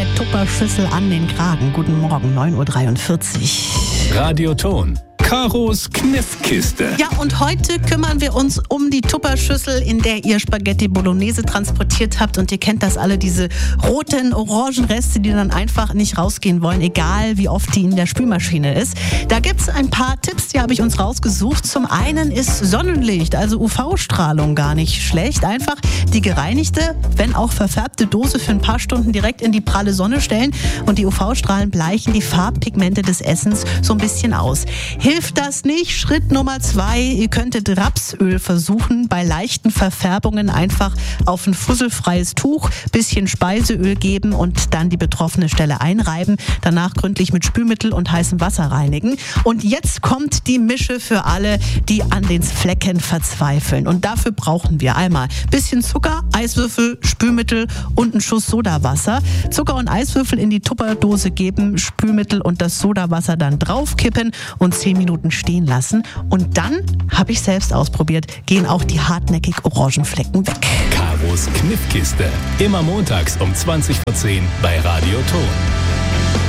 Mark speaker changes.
Speaker 1: der Tupperschüssel an den Kragen. Guten Morgen, 9.43 Uhr.
Speaker 2: Radioton. Karos Kniffkiste.
Speaker 1: Ja, und heute kümmern wir uns um die Tupperschüssel, in der ihr Spaghetti Bolognese transportiert habt. Und ihr kennt das alle, diese roten, orangen Reste, die dann einfach nicht rausgehen wollen, egal wie oft die in der Spülmaschine ist. Da gibt's ein paar Tipps, die habe ich uns rausgesucht. Zum einen ist Sonnenlicht, also UV-Strahlung, gar nicht schlecht. Einfach die gereinigte, wenn auch verfärbte Dose für ein paar Stunden direkt in die pralle Sonne stellen. Und die UV-Strahlen bleichen die Farbpigmente des Essens so ein bisschen aus. Hilft das nicht? Schritt Nummer 2, ihr könntet Rapsöl versuchen, bei leichten Verfärbungen einfach auf ein fusselfreies Tuch, bisschen Speiseöl geben und dann die betroffene Stelle einreiben, danach gründlich mit Spülmittel und heißem Wasser reinigen. Und jetzt kommt die Mische für alle, die an den Flecken verzweifeln. Und dafür brauchen wir einmal bisschen Zucker, Eiswürfel, Spülmittel und einen Schuss Sodawasser. Zucker und Eiswürfel in die Tupperdose geben, Spülmittel und das Sodawasser dann draufkippen und 10 Minuten stehen lassen. Und dann, habe ich selbst ausprobiert, gehen auch die hartnäckig orangen Flecken weg.
Speaker 2: Karos Kniffkiste. Immer montags um 20:10 bei Radioton.